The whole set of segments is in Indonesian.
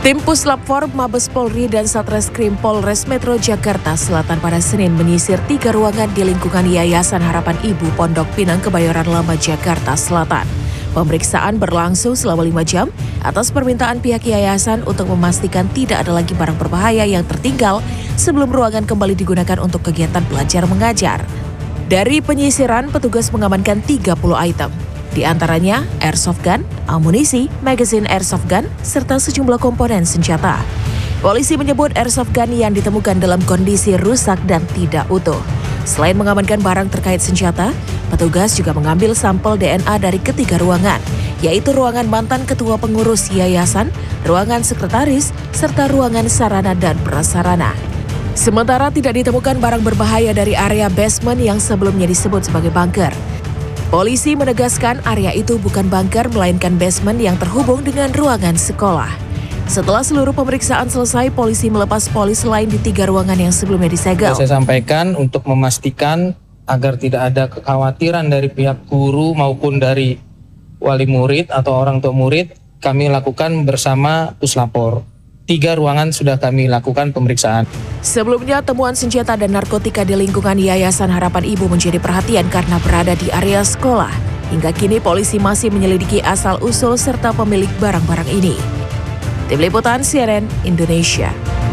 Tim Puslap 4 Mabes Polri dan Satreskrim Polres Metro Jakarta Selatan pada Senin menyisir 3 ruangan di lingkungan Yayasan Harapan Ibu Pondok Pinang Kebayoran Lama Jakarta Selatan. Pemeriksaan berlangsung selama 5 jam atas permintaan pihak yayasan untuk memastikan tidak ada lagi barang berbahaya yang tertinggal sebelum ruangan kembali digunakan untuk kegiatan belajar mengajar. Dari penyisiran, petugas mengamankan 30 item. Di antaranya airsoft gun, amunisi, magazine airsoft gun, serta sejumlah komponen senjata. Polisi menyebut airsoft gun yang ditemukan dalam kondisi rusak dan tidak utuh. Selain mengamankan barang terkait senjata, petugas juga mengambil sampel DNA dari ketiga ruangan, yaitu ruangan mantan ketua pengurus yayasan, ruangan sekretaris, serta ruangan sarana dan prasarana. Sementara tidak ditemukan barang berbahaya dari area basement yang sebelumnya disebut sebagai bunker. Polisi menegaskan area itu bukan bunker melainkan basement yang terhubung dengan ruangan sekolah. Setelah seluruh pemeriksaan selesai, polisi melepas polis lain di 3 ruangan yang sebelumnya disegel. Saya sampaikan untuk memastikan agar tidak ada kekhawatiran dari pihak guru maupun dari wali murid atau orang tua murid, kami lakukan bersama Puslapor. 3 ruangan sudah kami lakukan pemeriksaan. Sebelumnya, temuan senjata dan narkotika di lingkungan Yayasan Harapan Ibu menjadi perhatian karena berada di area sekolah. Hingga kini polisi masih menyelidiki asal-usul serta pemilik barang-barang ini. Tim Liputan CNN Indonesia.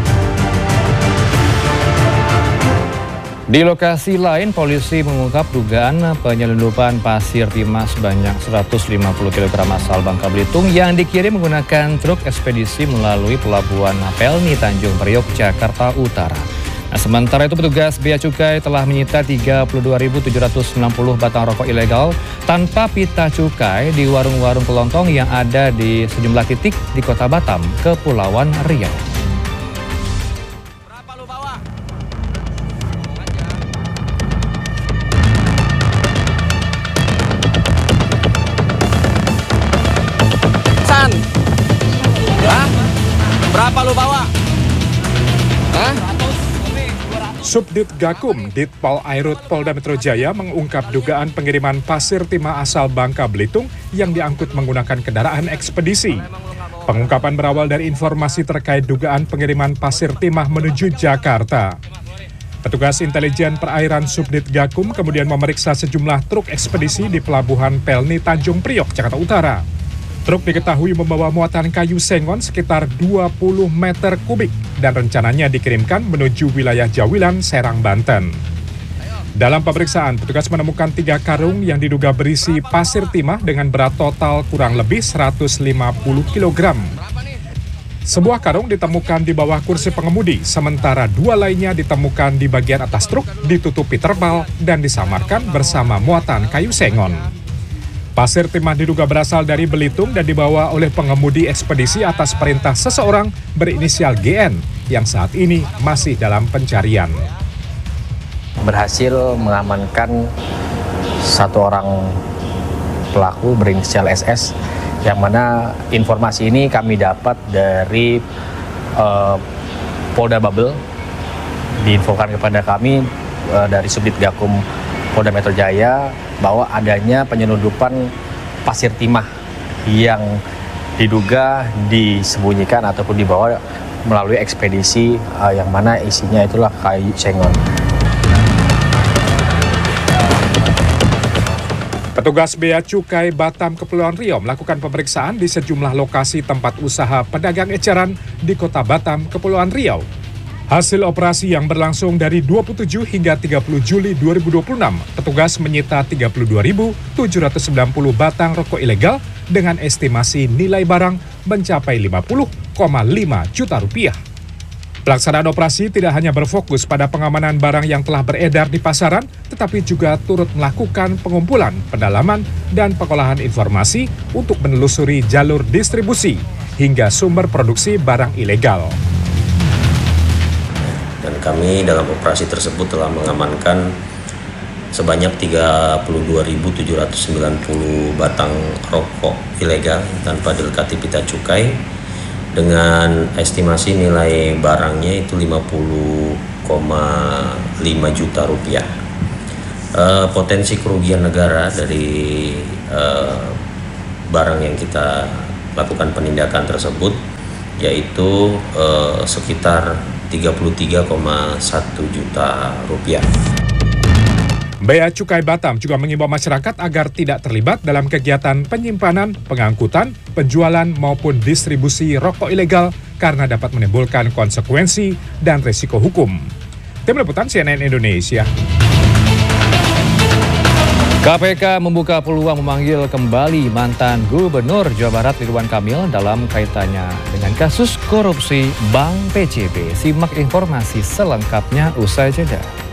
Di lokasi lain, polisi mengungkap dugaan penyelundupan pasir timah sebanyak 150 kg asal Bangka Belitung yang dikirim menggunakan truk ekspedisi melalui Pelabuhan Pelni Tanjung Priok, Jakarta Utara. Nah, sementara itu petugas Bea Cukai telah menyita 32.760 batang rokok ilegal tanpa pita cukai di warung-warung kelontong yang ada di sejumlah titik di Kota Batam, Kepulauan Riau. Berapa lu bawa? Hah? Subdit Gakum, Ditpol Airut Polda Metro Jaya mengungkap dugaan pengiriman pasir timah asal Bangka Belitung yang diangkut menggunakan kendaraan ekspedisi. Pengungkapan berawal dari informasi terkait dugaan pengiriman pasir timah menuju Jakarta. Petugas intelijen perairan Subdit Gakum kemudian memeriksa sejumlah truk ekspedisi di Pelabuhan Pelni Tanjung Priok, Jakarta Utara. Truk diketahui membawa muatan kayu sengon sekitar 20 meter kubik dan rencananya dikirimkan menuju wilayah Jawilan, Serang, Banten. Dalam pemeriksaan, petugas menemukan 3 karung yang diduga berisi pasir timah dengan berat total kurang lebih 150 kg. Sebuah karung ditemukan di bawah kursi pengemudi, sementara 2 lainnya ditemukan di bagian atas truk ditutupi terpal dan disamarkan bersama muatan kayu sengon. Pasir timah diduga berasal dari Belitung dan dibawa oleh pengemudi ekspedisi atas perintah seseorang berinisial GN yang saat ini masih dalam pencarian. Berhasil mengamankan 1 orang pelaku berinisial SS, yang mana informasi ini kami dapat dari Polda Babel, diinfokan kepada kami dari Subdit Gakum Polda Metro Jaya bahwa adanya penyelundupan pasir timah yang diduga disembunyikan ataupun dibawa melalui ekspedisi yang mana isinya itulah kayu sengon. Petugas Bea Cukai Batam Kepulauan Riau melakukan pemeriksaan di sejumlah lokasi tempat usaha pedagang eceran di Kota Batam, Kepulauan Riau. Hasil operasi yang berlangsung dari 27 hingga 30 Juli 2026, petugas menyita 32.790 batang rokok ilegal dengan estimasi nilai barang mencapai 50,5 juta rupiah. Pelaksanaan operasi tidak hanya berfokus pada pengamanan barang yang telah beredar di pasaran, tetapi juga turut melakukan pengumpulan, pendalaman, dan pengolahan informasi untuk menelusuri jalur distribusi hingga sumber produksi barang ilegal. Dan kami dalam operasi tersebut telah mengamankan sebanyak 32.790 batang rokok ilegal tanpa dilekati pita cukai dengan estimasi nilai barangnya itu 50,5 juta rupiah. Potensi kerugian negara dari barang yang kita lakukan penindakan tersebut yaitu sekitar 33,1 juta rupiah. Bea Cukai Batam juga mengimbau masyarakat agar tidak terlibat dalam kegiatan penyimpanan, pengangkutan, penjualan maupun distribusi rokok ilegal karena dapat menimbulkan konsekuensi dan risiko hukum. Tim Liputan CNN Indonesia. KPK membuka peluang memanggil kembali mantan Gubernur Jawa Barat Ridwan Kamil dalam kaitannya dengan kasus korupsi Bank BJB. Simak informasi selengkapnya usai jeda.